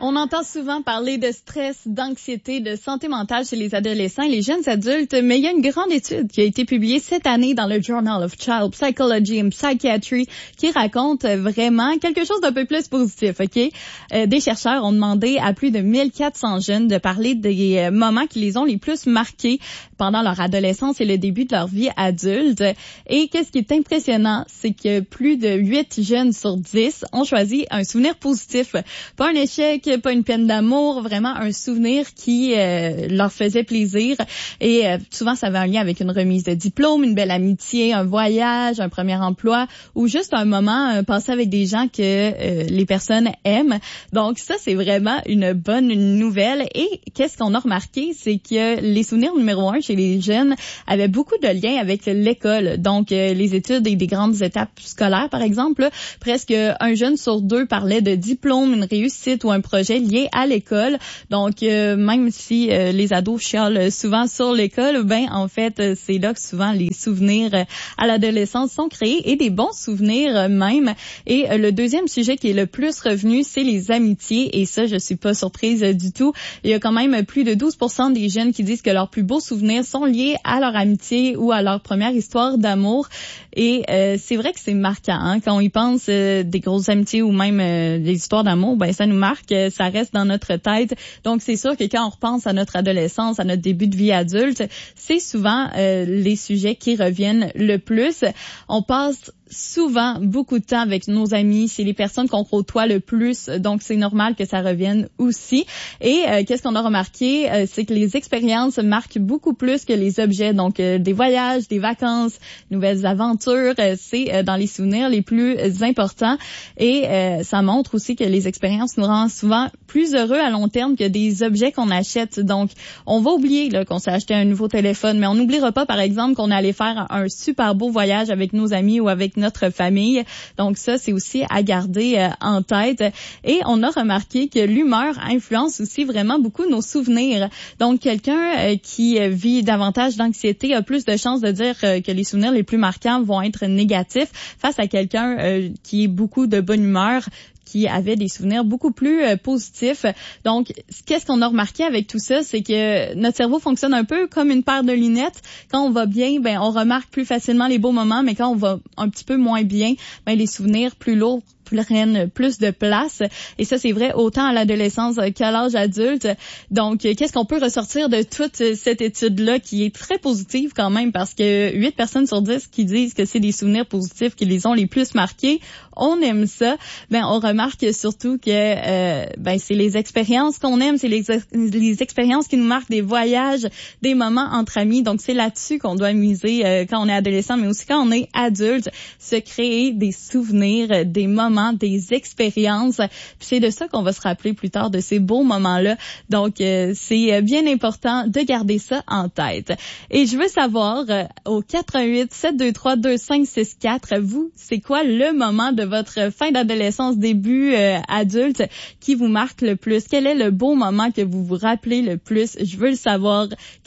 On entend souvent parler de stress, d'anxiété, de santé mentale chez les adolescents et les jeunes adultes, mais il y a une grande étude qui a été publiée cette année dans le Journal of Child Psychology and Psychiatry qui raconte vraiment quelque chose d'un peu plus positif, OK? Des chercheurs ont demandé à plus de 1400 jeunes de parler des moments qui les ont les plus marqués pendant leur adolescence et le début de leur vie adulte. Et qu'est-ce qui est impressionnant, c'est que plus de 8 jeunes sur 10 ont choisi un souvenir positif. Pas un échec, pas une peine d'amour, vraiment un souvenir qui leur faisait plaisir. Et souvent, ça avait un lien avec une remise de diplôme, une belle amitié, un voyage, un premier emploi ou juste un moment passé avec des gens que les personnes aiment. Donc ça, c'est vraiment une bonne nouvelle. Et qu'est-ce qu'on a remarqué, c'est que les souvenirs numéro 1 chez les jeunes avaient beaucoup de liens avec l'école. Donc les études et des grandes étapes scolaires, par exemple, presque un jeune sur 2 parlait de diplôme, une réussite ou un projet lié à l'école. Donc, même si les ados chialent souvent sur l'école, ben en fait, c'est là que souvent les souvenirs à l'adolescence sont créés et des bons souvenirs même. Et le deuxième sujet qui est le plus revenu, c'est les amitiés. Et ça, je suis pas surprise du tout. Il y a quand même plus de 12% des jeunes qui disent que leurs plus beaux souvenirs sont liés à leur amitié ou à leur première histoire d'amour. Et c'est vrai que c'est marquant, hein? Quand on y pense, des grosses amitiés ou même des histoires d'amour, ben ça nous marque, ça reste dans notre tête. Donc c'est sûr que quand on repense à notre adolescence, à notre début de vie adulte, c'est souvent les sujets qui reviennent le plus. On passe souvent beaucoup de temps avec nos amis, c'est les personnes qu'on côtoie le plus, donc c'est normal que ça revienne aussi. Et qu'est-ce qu'on a remarqué, c'est que les expériences marquent beaucoup plus que les objets, donc des voyages, des vacances, nouvelles aventures, c'est dans les souvenirs les plus importants. Et ça montre aussi que les expériences nous rendent souvent plus heureux à long terme que des objets qu'on achète. Donc on va oublier là, qu'on s'est acheté un nouveau téléphone, mais on n'oubliera pas par exemple qu'on allait faire un super beau voyage avec nos amis ou avec notre famille. Donc ça, c'est aussi à garder en tête. Et on a remarqué que l'humeur influence aussi vraiment beaucoup nos souvenirs. Donc quelqu'un qui vit davantage d'anxiété a plus de chances de dire que les souvenirs les plus marquants vont être négatifs face à quelqu'un qui est beaucoup de bonne humeur, qui avait des souvenirs beaucoup plus positifs. Donc, qu'est-ce qu'on a remarqué avec tout ça, c'est que notre cerveau fonctionne un peu comme une paire de lunettes. Quand on va bien, ben on remarque plus facilement les beaux moments, mais quand on va un petit peu moins bien, ben les souvenirs plus lourds prennent plus de place. Et ça, c'est vrai autant à l'adolescence qu'à l'âge adulte. Donc, qu'est-ce qu'on peut ressortir de toute cette étude-là qui est très positive quand même, parce que 8 personnes sur 10 qui disent que c'est des souvenirs positifs qui les ont les plus marqués. On aime ça. Ben, on remarque surtout que c'est les expériences qu'on aime, c'est les expériences qui nous marquent, des voyages, des moments entre amis. Donc, c'est là-dessus qu'on doit miser quand on est adolescent, mais aussi quand on est adulte, se créer des souvenirs, des moments, des expériences. Puis c'est de ça qu'on va se rappeler plus tard, de ces beaux moments-là. Donc, c'est bien important de garder ça en tête. Et je veux savoir, au 88-723-2564, vous, c'est quoi le moment de votre fin d'adolescence, début adulte qui vous marque le plus? Quel est le beau moment que vous vous rappelez le plus? Je veux le savoir.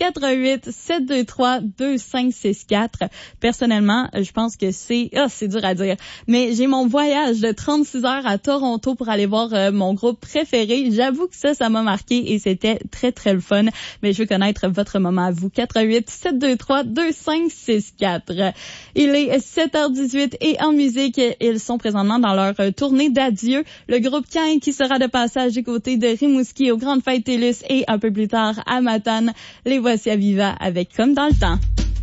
88-723-2564. Personnellement, je pense que c'est dur à dire, mais j'ai mon voyage de 36 heures à Toronto pour aller voir mon groupe préféré. J'avoue que ça m'a marqué et c'était très, très le fun. Mais je veux connaître votre moment à vous. 88-723-2564. Il est 7h18 et en musique, ils sont présentement dans leur tournée d'adieu. Le groupe Cain qui sera de passage du côté de Rimouski aux Grandes Fêtes TELUS et un peu plus tard à Matane. Les voici à Viva avec Comme dans le temps.